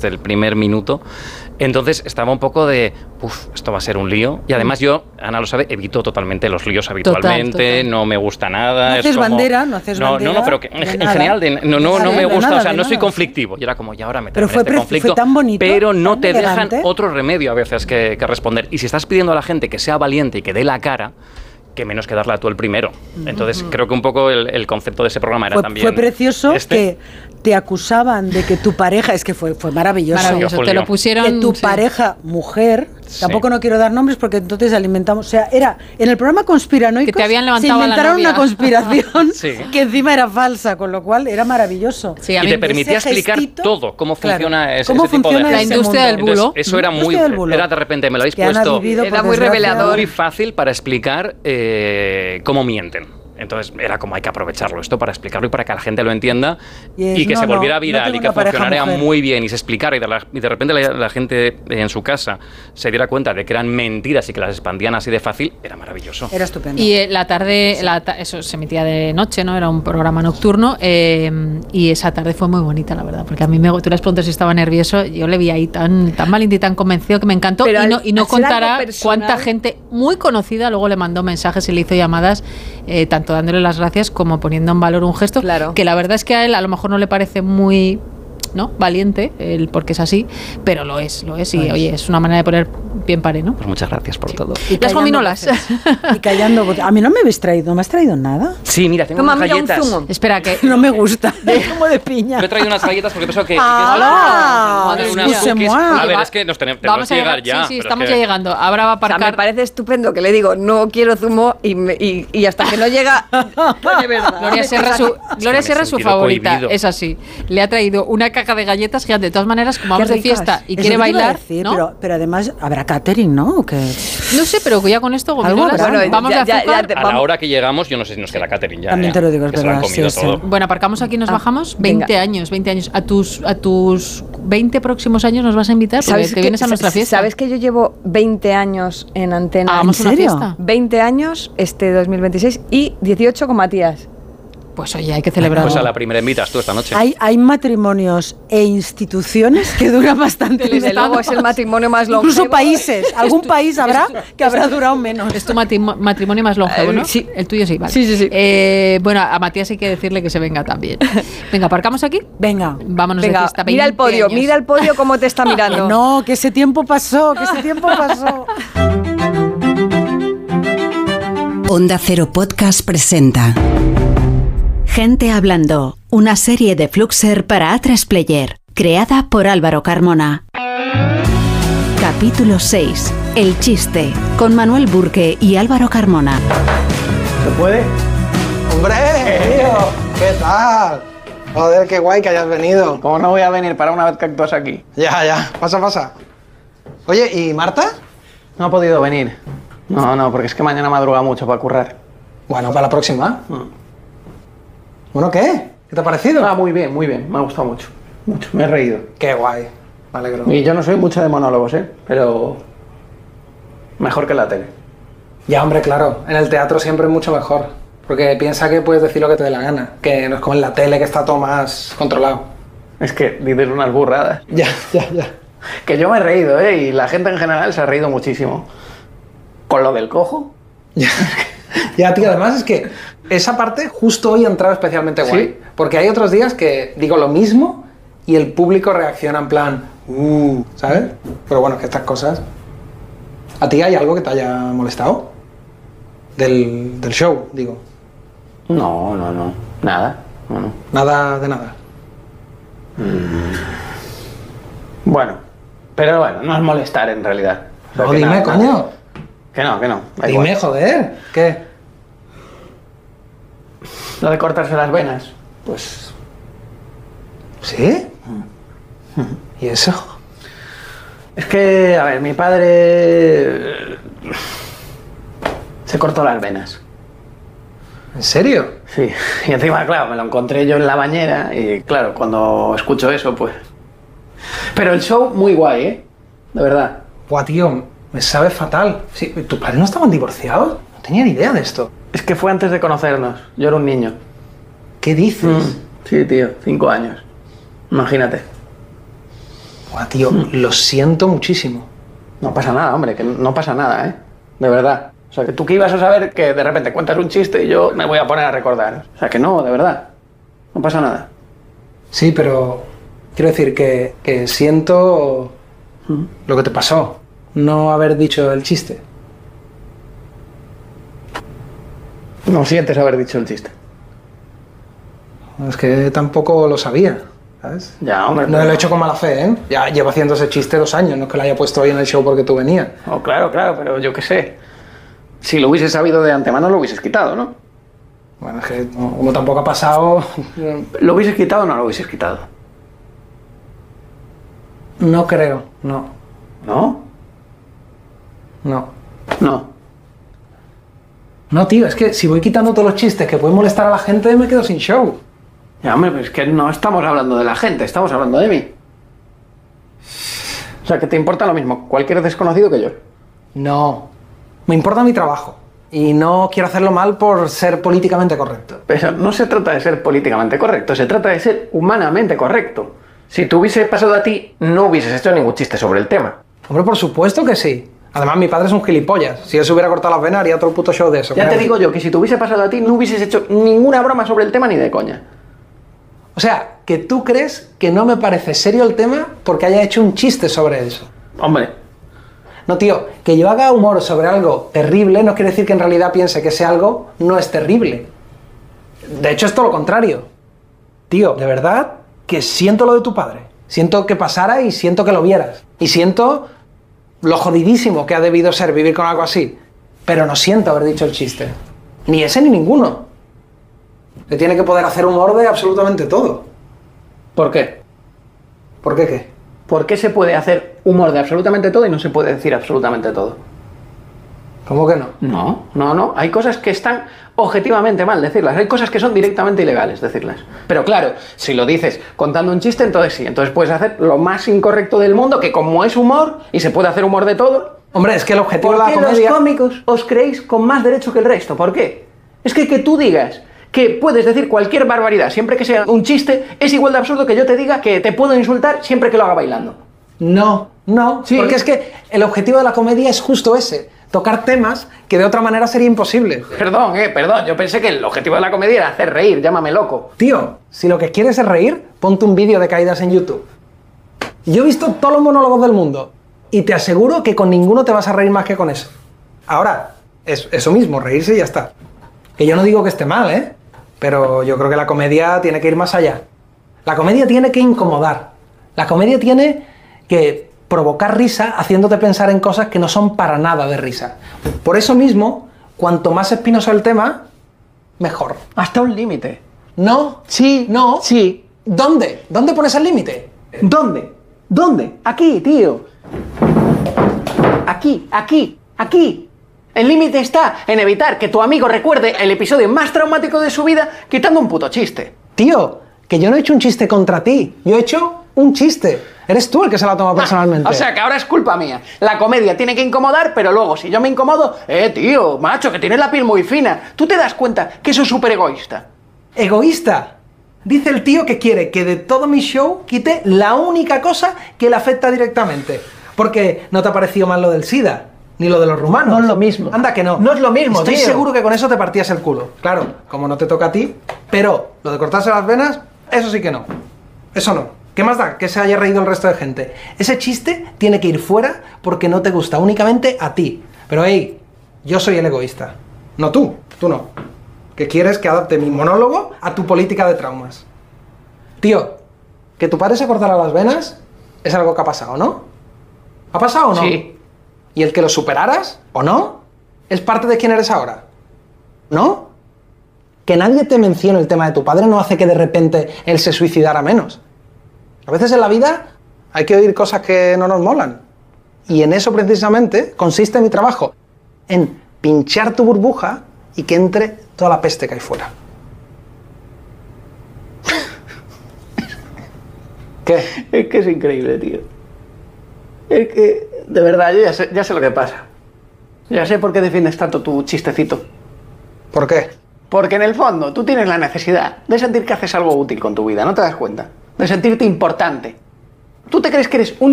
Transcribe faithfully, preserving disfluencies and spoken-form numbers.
desde el primer minuto. Entonces estaba un poco de, uff, esto va a ser un lío. Y además yo, Ana lo sabe, evito totalmente los líos habitualmente, total, total. No me gusta nada. No es haces como, bandera, no haces no, bandera. No, no, pero que, en, en general de, no, no, no me gusta, nada, o sea, no soy conflictivo. Y era como, ya ahora me tengo en este conflicto. Fue tan bonito, pero no tan te elegante. dejan otro remedio a veces que, que responder. Y si estás pidiendo a la gente que sea valiente y que dé la cara, que menos que darla tú el primero. Entonces, uh-huh. creo que un poco el, el concepto de ese programa era fue, también... Fue precioso este. que te acusaban de que tu pareja... Es que fue, fue maravilloso. Maravilloso, te lo pusieron... Que tu sí. pareja, mujer... Sí. Tampoco no quiero dar nombres porque entonces alimentamos... O sea, era... En el programa Conspiranoicos que te habían levantado se inventaron la una conspiración sí. que encima era falsa, con lo cual era maravilloso. Sí, y te permitía explicar gestito, todo, cómo funciona claro, ese, cómo ese tipo funciona de... La industria del bulo. Entonces, eso era muy... Era de repente, me lo habéis que puesto... Era muy revelador. Muy fácil para explicar eh, cómo mienten. Entonces era como hay que aprovecharlo esto para explicarlo y para que la gente lo entienda y, es, y que no, se volviera no, viral no y que funcionara muy bien y se explicara y de, la, y de repente la, la gente en su casa se diera cuenta de que eran mentiras y que las expandían así de fácil, era maravilloso. Era estupendo. Y eh, la tarde, la ta- eso se emitía de noche, ¿no? Era un programa nocturno eh, y esa tarde fue muy bonita, la verdad, porque a mí me, tú les preguntas si estaba nervioso, yo le vi ahí tan, tan valiente y tan convencido que me encantó. Pero y no, y no contará cuánta gente muy conocida luego le mandó mensajes y le hizo llamadas eh, tanto dándole las gracias como poniendo en valor un gesto claro. que la verdad es que a él a lo mejor no le parece muy, ¿no?, valiente, el porque es así, pero lo es, lo es y pues, oye, es una manera de poner bien pare, ¿no? Pues muchas gracias por sí. todo. Y las gominolas. Y callando. A mí no me habéis traído, ¿no me has traído nada? Sí, mira, tengo Toma, unas galletas. Un zumo. Espera, que no me gusta. Como de piña. Yo he traído unas galletas porque pienso que... ¡Ah! que unas cookies. A ver, es que nos tenemos, tenemos que llegar ya. Sí, sí, estamos es que... ya llegando. Ahora va a aparcar. O sea, me parece estupendo que le digo, no quiero zumo y, me, y, y hasta que no llega... de verdad. Gloria Serra, su, Gloria es que Serra su favorita, prohibido. Es así. Le ha traído una caja de galletas gigante. De todas maneras, como vamos de fiesta y Eso quiere bailar, decir, ¿no? Pero, pero además habrá catering, ¿no? ¿O qué? No sé, pero ya con esto gominolas, bueno, vamos ya, de azúcar. ya, ya te, a la hora que llegamos, yo no sé si nos queda catering ya. También ya, te lo digo, es que se lo han verdad. comido Sí, todo. sí. Bueno, aparcamos aquí y nos ah, bajamos. veinte venga. años, veinte años. A tus, a tus veinte próximos años nos vas a invitar porque te que, vienes a nuestra fiesta. ¿Sabes que yo llevo veinte años en Antena? Hagamos ¿En una serio? fiesta. veinte años este dos mil veintiséis y dieciocho con Matías. Pues oye, hay que celebrarlo. Pues a la primera invitas tú esta noche. Hay, hay matrimonios e instituciones que duran bastante. Desde luego es el matrimonio más longevo. Incluso países. Algún país habrá que habrá durado menos. Es tu matimo- matrimonio más longevo, ¿no? Sí. El tuyo sí, vale. Sí, sí, sí. Eh, bueno, a Matías hay que decirle que se venga también. Venga, ¿aparcamos aquí? Venga. Vámonos Venga, de fiesta. mira el veinte podio, años. mira el podio cómo te está mirando. No, que ese tiempo pasó, que ese tiempo pasó. Onda Cero Podcast presenta Gente Hablando, una serie de Fluxer para A tres Player, creada por Álvaro Carmona. Capítulo seis. El chiste, con Manuel Burke y Álvaro Carmona. ¿Se puede? ¡Hombre, tío! ¿Qué tal? Joder, qué guay que hayas venido. ¿Cómo no voy a venir para una vez que actúas aquí? Ya, ya. Pasa, pasa. Oye, ¿y Marta? No ha podido venir. No, no, porque es que mañana madruga mucho para currar. Bueno, para la próxima. No. Bueno, ¿qué? ¿Qué te ha parecido? Ah, muy bien, muy bien. Me ha gustado mucho. Mucho. Me he reído. Qué guay. Me alegro. Y yo no soy mucho de monólogos, ¿eh? Pero... mejor que en la tele. Ya, hombre, claro. En el teatro siempre es mucho mejor. Porque piensa que puedes decir lo que te dé la gana. Que no es como en la tele, que está todo más controlado. Es que dices unas burradas. Ya, ya, ya. Que yo me he reído, ¿eh? Y la gente en general se ha reído muchísimo. Con lo del cojo. Ya, ya, tío, además es que esa parte justo hoy ha entrado especialmente guay. ¿Sí? Porque hay otros días que digo lo mismo y el público reacciona en plan, uh, ¿sabes? Pero bueno, que estas cosas... ¿A ti hay algo que te haya molestado? Del, del show, digo. No, no, no. Nada. No, no. Nada de nada. Bueno. Pero bueno, no es molestar en realidad. O sea, No, que dime, nada, coño. nada. Que no, que no. Da Dime, igual. joder. ¿Qué? Lo de cortarse las venas. Pues... ¿Sí? ¿Y eso? Es que, a ver, mi padre... se cortó las venas. ¿En serio? Sí. Y encima, claro, me lo encontré yo en la bañera y, claro, cuando escucho eso, pues... Pero el show muy guay, ¿eh? De verdad. Buah, tío, me sabe fatal. Sí, ¿tus padres no estaban divorciados? No tenía ni idea de esto. Es que fue antes de conocernos. Yo era un niño. ¿Qué dices? Mm. Sí, tío, cinco años. Imagínate. Buah, tío, lo siento muchísimo. No pasa nada, hombre, que no pasa nada, ¿eh? De verdad. O sea, que tú que ibas a saber que de repente cuentas un chiste y yo me voy a poner a recordar. O sea, que no, de verdad. No pasa nada. Sí, pero quiero decir que, que siento ¿Mm? lo que te pasó. No haber dicho el chiste. No sientes haber dicho el chiste. Es que tampoco lo sabía, ¿sabes? Ya, hombre. No lo he hecho con mala fe, ¿eh? Ya llevo haciendo ese chiste dos años, no es que lo haya puesto hoy en el show porque tú venías. Oh, claro, claro, pero yo qué sé. Si lo hubieses sabido de antemano, lo hubieses quitado, ¿no? Bueno, es que como tampoco ha pasado... ¿Lo hubieses quitado o no lo hubieses quitado? No creo, no. ¿No? No. No. No, tío, es que si voy quitando todos los chistes que pueden molestar a la gente, me quedo sin show. Ya, hombre, pero es que no estamos hablando de la gente, estamos hablando de mí. O sea, que te importa lo mismo cualquier desconocido que yo. No. Me importa mi trabajo. Y no quiero hacerlo mal por ser políticamente correcto. Pero no se trata de ser políticamente correcto, se trata de ser humanamente correcto. Si te hubiese pasado a ti, no hubieses hecho ningún chiste sobre el tema. Hombre, por supuesto que sí. Además, mi padre es un gilipollas. Si él se hubiera cortado las venas, haría otro puto show de eso. Ya te digo yo que si te hubiese pasado a ti, no hubieses hecho ninguna broma sobre el tema ni de coña. O sea, que tú crees que no me parece serio el tema porque haya hecho un chiste sobre eso. Hombre. No, tío, que yo haga humor sobre algo terrible no quiere decir que en realidad piense que ese algo no es terrible. De hecho, es todo lo contrario. Tío, de verdad que siento lo de tu padre. Siento que pasara y siento que lo vieras. Y siento lo jodidísimo que ha debido ser vivir con algo así. Pero no siento haber dicho el chiste. Ni ese ni ninguno. Se tiene que poder hacer humor de absolutamente todo. ¿Por qué? ¿Por qué qué? ¿Por qué se puede hacer humor de absolutamente todo y no se puede decir absolutamente todo? ¿Cómo que no? No, no, no. Hay cosas que están objetivamente mal decirlas. Hay cosas que son directamente ilegales decirlas. Pero claro, si lo dices contando un chiste, entonces sí. Entonces puedes hacer lo más incorrecto del mundo, que como es humor y se puede hacer humor de todo... Hombre, es que el objetivo de ¿Por la qué comedia... los cómicos os creéis con más derecho que el resto? ¿Por qué? Es que que tú digas que puedes decir cualquier barbaridad siempre que sea un chiste es igual de absurdo que yo te diga que te puedo insultar siempre que lo haga bailando. No, no, sí. Porque es que el objetivo de la comedia es justo ese, tocar temas que de otra manera sería imposible. Perdón, eh, perdón, yo pensé que el objetivo de la comedia era hacer reír, llámame loco. Tío, si lo que quieres es reír, ponte un vídeo de caídas en YouTube. Yo he visto todos los monólogos del mundo y te aseguro que con ninguno te vas a reír más que con eso. Ahora, es eso mismo, reírse y ya está. Que yo no digo que esté mal, ¿eh? Pero yo creo que la comedia tiene que ir más allá. La comedia tiene que incomodar. La comedia tiene que provocar risa haciéndote pensar en cosas que no son para nada de risa. Por eso mismo, cuanto más espinoso el tema, mejor. Hasta un límite. ¿No? Sí. ¿No? Sí. ¿Dónde? ¿Dónde pones el límite? ¿Dónde? ¿Dónde? Aquí, tío. Aquí, aquí, aquí. El límite está en evitar que tu amigo recuerde el episodio más traumático de su vida quitando un puto chiste. Tío, que yo no he hecho un chiste contra ti. Yo he hecho un chiste. Eres tú el que se lo ha tomado personalmente. Ah, o sea, que ahora es culpa mía. La comedia tiene que incomodar, pero luego, si yo me incomodo... Eh, tío, macho, que tienes la piel muy fina. ¿Tú te das cuenta que eso es súper egoísta? ¿Egoísta? Dice el tío que quiere que de todo mi show quite la única cosa que le afecta directamente. Porque no te ha parecido mal lo del SIDA, ni lo de los rumanos. No es lo mismo. Anda que no. No es lo mismo, Estoy tío. seguro que con eso te partías el culo. Claro, como no te toca a ti. Pero lo de cortarse las venas, eso sí que no. Eso no. ¿Qué más da que se haya reído el resto de gente? Ese chiste tiene que ir fuera porque no te gusta únicamente a ti. Pero hey, yo soy el egoísta. No tú, tú no. Que quieres que adapte mi monólogo a tu política de traumas. Tío, que tu padre se cortara las venas es algo que ha pasado, ¿no? ¿Ha pasado o no? Sí. ¿Y el que lo superaras o no? Es parte de quién eres ahora, ¿no? Que nadie te mencione el tema de tu padre no hace que de repente él se suicidara menos. A veces en la vida hay que oír cosas que no nos molan. Y en eso precisamente consiste mi trabajo. En pinchar tu burbuja y que entre toda la peste que hay fuera. ¿Qué? Es que es increíble, tío. Es que, de verdad, yo ya sé, ya sé lo que pasa. Ya sé por qué defiendes tanto tu chistecito. ¿Por qué? Porque en el fondo tú tienes la necesidad de sentir que haces algo útil con tu vida, ¿no te das cuenta? De sentirte importante. ¿Tú te crees que eres un